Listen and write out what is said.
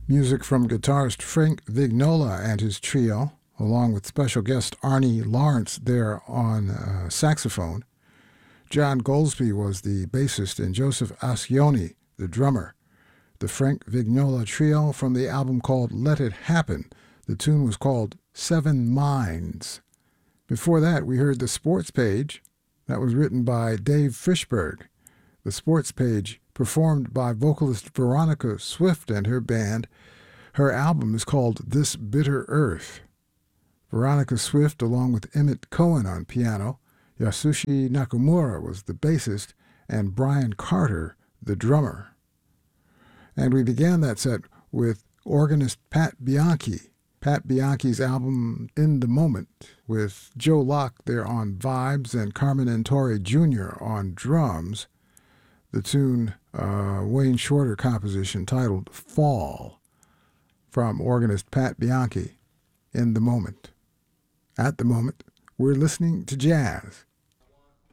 Music from guitarist Frank Vignola and his trio, along with special guest Arnie Lawrence there on saxophone. John Goldsby was the bassist and Joseph Ascioni, the drummer. The Frank Vignola Trio from the album called Let It Happen. The tune was called Seven Minds. Before that, we heard The Sports Page. That was written by Dave Fishberg. The Sports Page, performed by vocalist Veronica Swift and her band. Her album is called This Bitter Earth. Veronica Swift, along with Emmett Cohen on piano, Yasushi Nakamura was the bassist, and Brian Carter, the drummer. And we began that set with organist Pat Bianchi. Pat Bianchi's album In the Moment, with Joe Locke there on vibes and Carmen Antore Jr. on drums. The tune, Wayne Shorter composition titled Fall, from organist Pat Bianchi, In the Moment. At the moment, we're listening to jazz.